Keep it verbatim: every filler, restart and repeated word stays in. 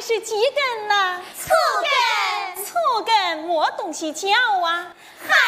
是几根呐？ 醋根， 醋根没东西嚼啊！ 好。